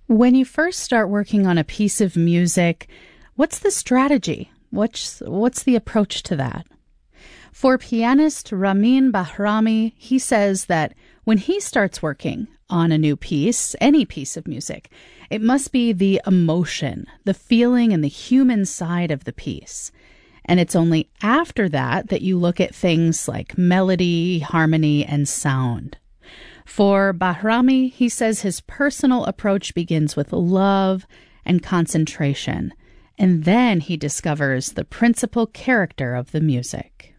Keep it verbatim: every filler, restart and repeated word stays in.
When you first start working on a piece of music, what's the strategy? What's, what's the approach to that? For pianist Ramin Bahrami, he says that when he starts working on a new piece, any piece of music, it must be the emotion, the feeling, and the human side of the piece. And it's only after that that you look at things like melody, harmony, and sound. For Bahrami, he says his personal approach begins with love and concentration, and then he discovers the principal character of the music.